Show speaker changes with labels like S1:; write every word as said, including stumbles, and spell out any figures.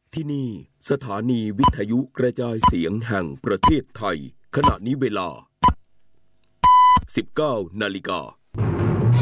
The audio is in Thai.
S1: ที่นี่สถานีวิทยุกระจายเสียงแห่งประเทศไทยขณะนี้เวลา สิบเก้านาฬิกา